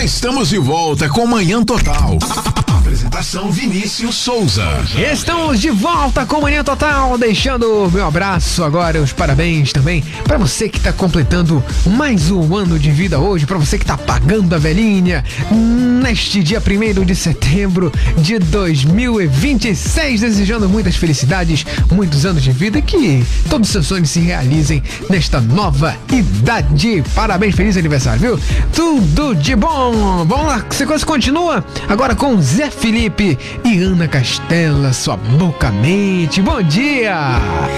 estamos de volta com Manhã Total. Apresentação Vinícius Souza. Estamos de volta com Manhã Total, deixando o meu abraço agora, os parabéns também para você que tá completando mais um ano de vida hoje, para você que tá pagando a velhinha neste dia 1º de setembro de 2026, desejando muitas felicidades, muitos anos de vida e que todos os seus sonhos se realizem nesta nova idade. Parabéns, feliz aniversário, viu? Tudo de bom. Vamos lá, a sequência continua agora com Zé Felipe e Ana Castela, sua boca mente. Bom dia!